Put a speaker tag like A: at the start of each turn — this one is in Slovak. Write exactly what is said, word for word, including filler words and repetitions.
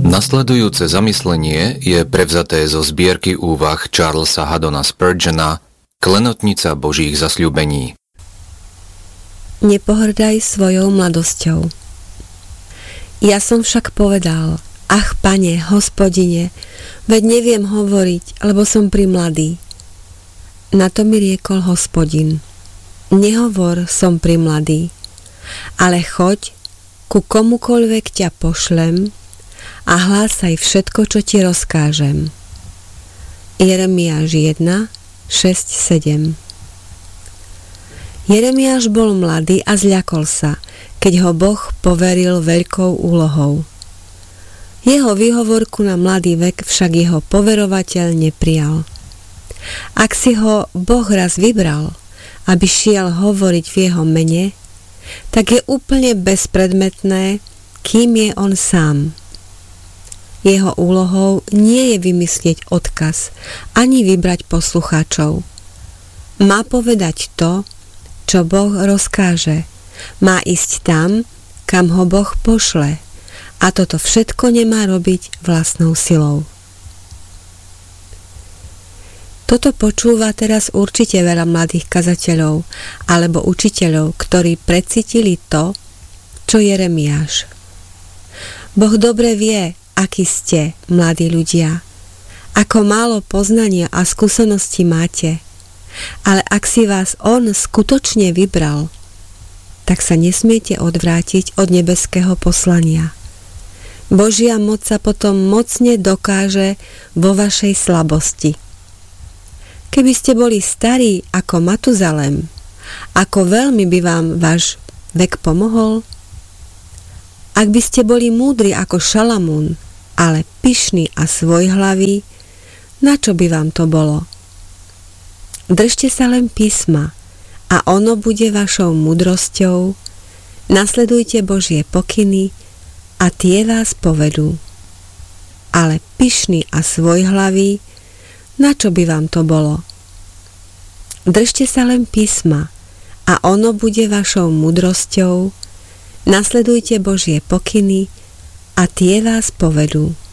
A: Nasledujúce zamyslenie je prevzaté zo zbierky úvah Charlesa Haddona Spurgeona Klenotnica Božích zasľúbení.
B: Nepohrdaj svojou mladosťou. Ja som však povedal: Ach, Pane, Hospodine, veď neviem hovoriť, lebo som primladý. Na to mi riekol Hospodin: Nehovor, som primladý, ale choď, ku komukoľvek ťa pošlem a hlásaj všetko, čo ti rozkážem. Jeremiáš jeden, šesť sedem. Jeremiáš bol mladý a zľakol sa, keď ho Boh poveril veľkou úlohou. Jeho výhovorku na mladý vek však jeho poverovateľ neprijal. Ak si ho Boh raz vybral, aby šiel hovoriť v jeho mene, tak je úplne bezpredmetné, kým je on sám. Jeho úlohou nie je vymyslieť odkaz, ani vybrať poslucháčov. Má povedať to, čo Boh rozkáže. Má ísť tam, kam ho Boh pošle. A toto všetko nemá robiť vlastnou silou. Toto počúva teraz určite veľa mladých kazateľov alebo učiteľov, ktorí precítili to, čo Jeremiáš. Boh dobre vie, akí ste, mladí ľudia, ako málo poznania a skúsenosti máte, ale ak si vás on skutočne vybral, tak sa nesmiete odvrátiť od nebeského poslania. Božia moc sa potom mocne dokáže vo vašej slabosti. Keby ste boli starí ako Matuzalem, ako veľmi by vám váš vek pomohol? Ak by ste boli múdri ako Šalamún, ale pyšní a svojhlaví, na čo by vám to bolo? Držte sa len písma a ono bude vašou múdrosťou, nasledujte Božie pokyny a tie vás povedú. Ale pyšní a svojhlaví, na čo by vám to bolo? Držte sa len písma a ono bude vašou múdrosťou, nasledujte Božie pokyny a tie vás povedú.